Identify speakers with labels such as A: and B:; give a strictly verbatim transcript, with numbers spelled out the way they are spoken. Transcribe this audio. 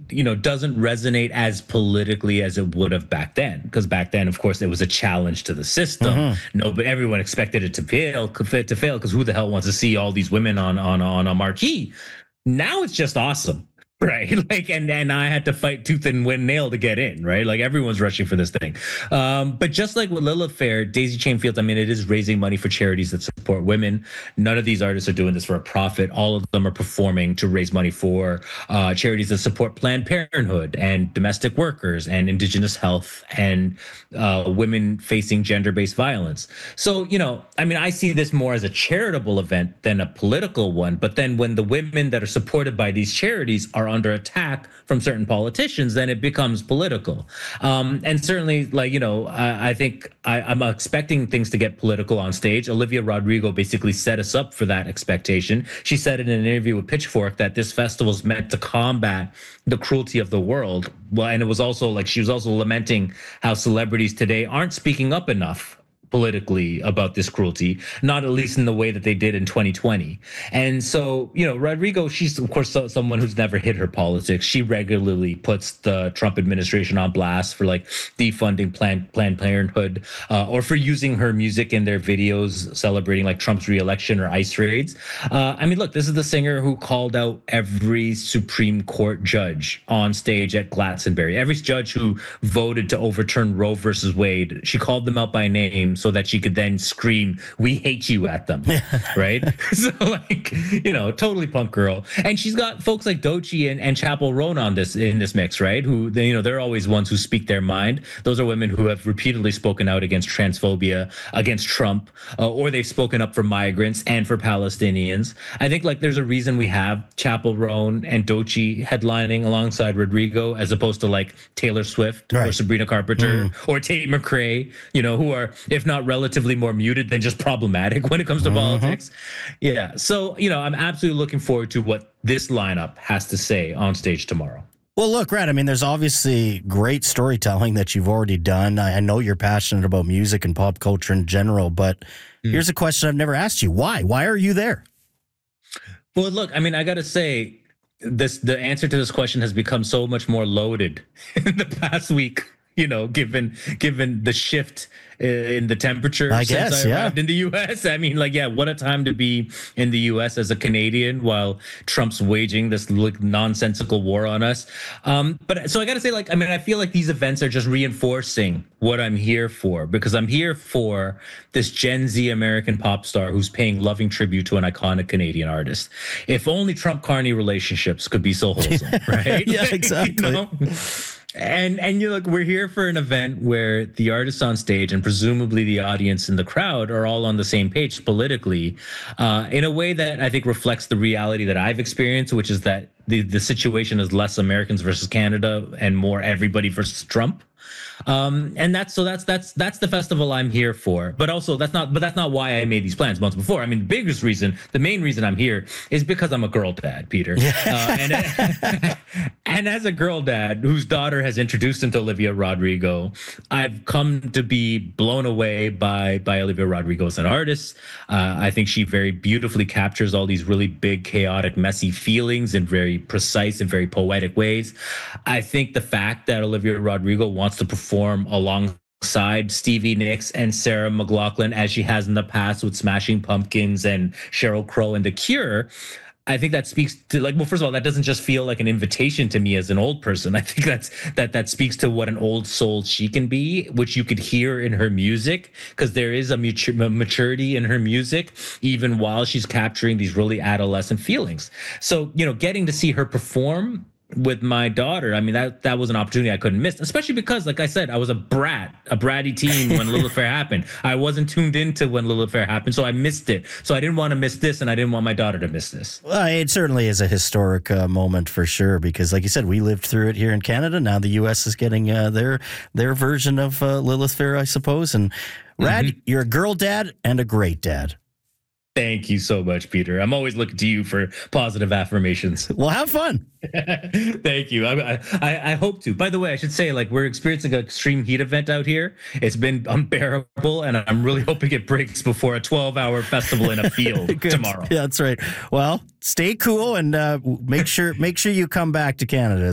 A: you know, doesn't resonate as politically as it would have back then. Because back then, of course, it was a challenge to the system. Mm-hmm. No, but everyone expected it to fail, to fail, because who the hell wants to see all these women on on on a marquee? Now it's just awesome. Right. Like, and, and I had to fight tooth and win nail to get in. Right. Like everyone's rushing for this thing. Um, but just like with Lilith Fair, Daisy Chain Fields, I mean, it is raising money for charities that support women. None of these artists are doing this for a profit. All of them are performing to raise money for uh, charities that support Planned Parenthood and domestic workers and Indigenous health and uh, women facing gender-based violence. So, you know, I mean, I see this more as a charitable event than a political one. But then when the women that are supported by these charities are under attack from certain politicians, then it becomes political. Um, and certainly, like, you know, I, I think I, I'm expecting things to get political on stage. Olivia Rodrigo basically set us up for that expectation. She said in an interview with Pitchfork that this festival is meant to combat the cruelty of the world. Well, and it was also like she was also lamenting how celebrities today aren't speaking up enough politically about this cruelty, not at least in the way that they did in twenty twenty. And so, you know, Rodrigo, she's of course someone who's never hid her politics. She regularly puts the Trump administration on blast for like defunding Planned, Planned Parenthood uh, or for using her music in their videos celebrating like Trump's reelection or ICE raids. Uh, I mean, look, this is the singer who called out every Supreme Court judge on stage at Glastonbury, every judge who voted to overturn Roe versus Wade. She called them out by name so that she could then scream, "We hate you" at them, right? So, like, you know, totally punk girl. And she's got folks like Doechii and, and Chapel Roan on this in this mix, right? Who, they, you know, they're always ones who speak their mind. Those are women who have repeatedly spoken out against transphobia, against Trump, uh, or they've spoken up for migrants and for Palestinians. I think, like, there's a reason we have Chapel Roan and Doechii headlining alongside Rodrigo, as opposed to like Taylor Swift right. or Sabrina Carpenter mm. or Tate McRae, you know, who are, if not relatively more muted than just problematic when it comes to mm-hmm. politics. Yeah. So, you know, I'm absolutely looking forward to what this lineup has to say on stage tomorrow.
B: Well, look, Red, I mean, there's obviously great storytelling that you've already done. I know you're passionate about music and pop culture in general, but mm. here's a question I've never asked you. Why? Why are you there?
A: Well, look, I mean, I got to say, this the answer to this question has become so much more loaded in the past week. You know, given given the shift in the temperature
B: I
A: since
B: guess,
A: I
B: yeah.
A: arrived in the U S. I mean, like, yeah, what a time to be in the U S as a Canadian while Trump's waging this like nonsensical war on us. Um, but so I got to say, like, I mean, I feel like these events are just reinforcing what I'm here for, because I'm here for this Gen Z American pop star who's paying loving tribute to an iconic Canadian artist. If only Trump-Carney relationships could be so wholesome, right?
B: Yeah, exactly.
A: You know? And and you look, we're here for an event where the artists on stage and presumably the audience and the crowd are all on the same page politically, uh, in a way that I think reflects the reality that I've experienced, which is that the, the situation is less Americans versus Canada and more everybody versus Trump. Um, and that's so that's that's that's the festival I'm here for. But also that's not but that's not why I made these plans months before. I mean, the biggest reason, the main reason I'm here is because I'm a girl dad, Peter. uh, and and as a girl dad whose daughter has introduced him to Olivia Rodrigo, I've come to be blown away by by Olivia Rodrigo as an artist. Uh, I think she very beautifully captures all these really big, chaotic, messy feelings in very precise and very poetic ways. I think the fact that Olivia Rodrigo wants to perform Form alongside Stevie Nicks and Sarah McLachlan, as she has in the past with Smashing Pumpkins and Sheryl Crow and The Cure, I think that speaks to, like, well, first of all, that doesn't just feel like an invitation to me as an old person. I think that's that that speaks to what an old soul she can be, which you could hear in her music, because there is a matur- maturity in her music, even while she's capturing these really adolescent feelings. So, you know, getting to see her perform with my daughter, I mean, that that was an opportunity I couldn't miss, especially because, like I said, I was a brat, a bratty teen when Lilith Fair happened. I wasn't tuned into when Lilith Fair happened, so I missed it. So I didn't want to miss this, and I didn't want my daughter to miss this.
B: Well, it certainly is a historic uh, moment for sure, because, like you said, we lived through it here in Canada. Now the U S is getting uh, their their version of uh, Lilith Fair, I suppose. And Rad, mm-hmm. you're a girl dad and a great dad.
A: Thank you so much, Peter. I'm always looking to you for positive affirmations.
B: Well, have fun.
A: Thank you. I, I I hope to. By the way, I should say, like, we're experiencing an extreme heat event out here. It's been unbearable, and I'm really hoping it breaks before a twelve-hour festival in a field tomorrow.
B: Yeah, that's right. Well, stay cool and uh, make sure make sure you come back to Canada.